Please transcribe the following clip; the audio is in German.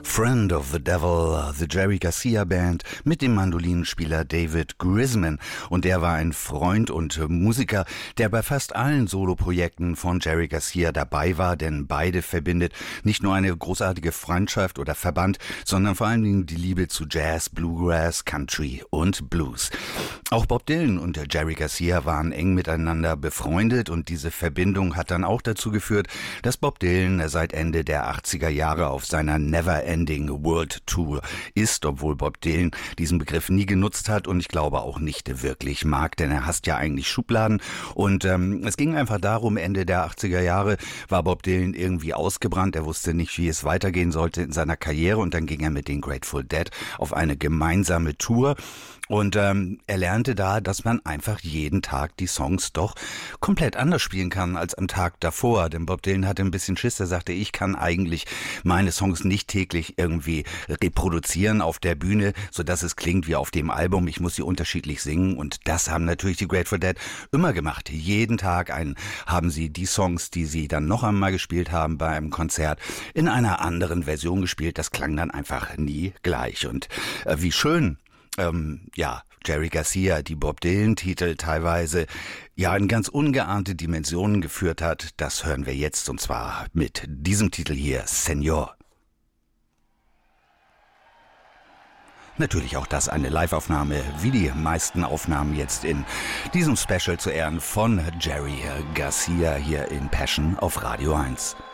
Friend of the Devil, the Jerry Garcia Band mit dem Mandolinenspieler David Grisman. Und der war ein Freund und Musiker, der bei fast allen Soloprojekten von Jerry Garcia dabei war, denn beide verbindet nicht nur eine großartige Freundschaft oder Verband, sondern vor allen Dingen die Liebe zu Jazz, Bluegrass, Country und Blues. Auch Bob Dylan und Jerry Garcia waren eng miteinander befreundet und diese Verbindung hat dann auch dazu geführt, dass Bob Dylan seit Ende der 80er Jahre auf seiner Never-Ending World Tour ist, obwohl Bob Dylan diesen Begriff nie genutzt hat und ich glaube auch nicht wirklich mag, denn er hasst ja eigentlich Schubladen und es ging einfach darum, Ende der 80er Jahre war Bob Dylan irgendwie ausgebrannt, er wusste nicht, wie es weitergehen sollte in seiner Karriere und dann ging er mit den Grateful Dead auf eine gemeinsame Tour. Und er lernte da, dass man einfach jeden Tag die Songs doch komplett anders spielen kann als am Tag davor. Denn Bob Dylan hatte ein bisschen Schiss, er sagte, ich kann eigentlich meine Songs nicht täglich irgendwie reproduzieren auf der Bühne, sodass es klingt wie auf dem Album. Ich muss sie unterschiedlich singen und das haben natürlich die Grateful Dead immer gemacht. Jeden Tag haben sie die Songs, die sie dann noch einmal gespielt haben bei einem Konzert, in einer anderen Version gespielt. Das klang dann einfach nie gleich. Und wie schön Jerry Garcia, die Bob Dylan-Titel teilweise in ganz ungeahnte Dimensionen geführt hat, das hören wir jetzt und zwar mit diesem Titel hier, Señor. Natürlich auch das eine Live-Aufnahme, wie die meisten Aufnahmen jetzt in diesem Special zu Ehren von Jerry Garcia hier in Passion auf Radio 1.